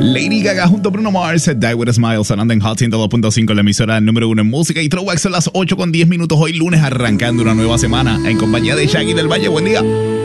Lady Gaga junto a Bruno Mars, Die With A Smile, sonando en Hot 102.5, la emisora número 1 en música y throwback. Son las 8:10 hoy lunes, arrancando una nueva semana en compañía de Shaggy del Valle. Buen día.